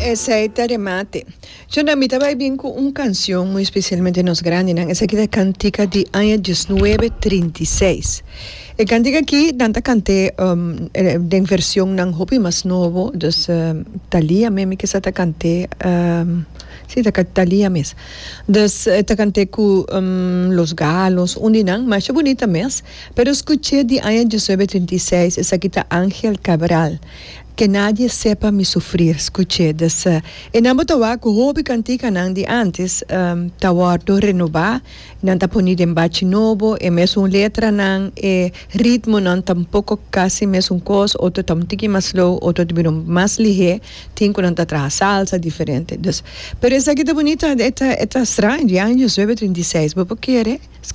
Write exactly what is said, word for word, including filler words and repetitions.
Essa de mate. Yo na mitad vai bien con una canción muy especialmente nos grandes, esa aquí de cantica de año diecinueve treinta y seis. E cantica aqui nanta cante um, de versión nan hopi mas novo, dus uh, Thalia mesmo que sa ta cante um, sí, ta Thalia mes. Dus uh, ta cante cu um, Los Galos, uninang, mas bonita mes, pero escuché de año diecinueve treinta y seis, esa aquí ta Ángel Cabral. Que nadie sepa me sofrer, escuché dessa. E na botawa ko hobi cantica nang de antes, um, tawa do renovar, nan ta ponida em bate novo, e mesmo um letra nang e ritmo nan tampouco quase mesmo um cos, outro tam tiki mais slow, outro tibiro mais ligeiro, tinko nan ta tra salsa diferente. Dus, pero essa aqui tá bonita, eta eta estranha, de anos dezenove trinta e seis, vou querer.